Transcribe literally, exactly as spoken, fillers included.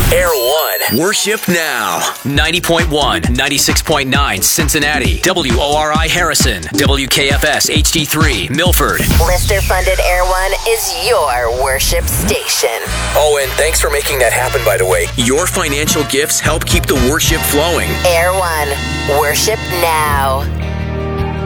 Air One. Worship now. ninety point one, ninety-six point nine, Cincinnati. W O R I Harrison. W K F S H D three, Milford. Listener-funded Air One is your worship station. Oh, and thanks for making that happen, by the way. Your financial gifts help keep the worship flowing. Air One. Worship now.